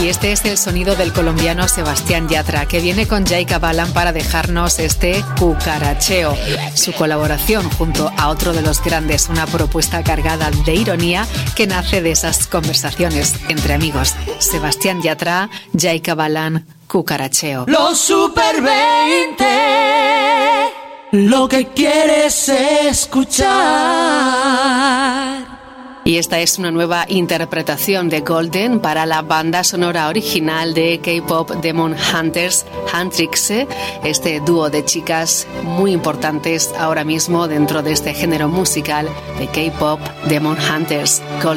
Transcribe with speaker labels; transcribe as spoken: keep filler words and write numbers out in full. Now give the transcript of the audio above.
Speaker 1: Y este es el sonido del colombiano Sebastián Yatra, que viene con Jaika Balan para dejarnos este cucaracheo. Su colaboración junto a otro de los grandes, una propuesta cargada de ironía que nace de esas conversaciones entre amigos. Sebastián Yatra, Jaika Balan, cucaracheo.
Speaker 2: Los Super veinte, lo que quieres escuchar.
Speaker 1: Y esta es una nueva interpretación de Golden para la banda sonora original de K-pop Demon Hunters, Huntrix, este dúo de chicas muy importantes ahora mismo dentro de este género musical de K-pop Demon Hunters. Golden.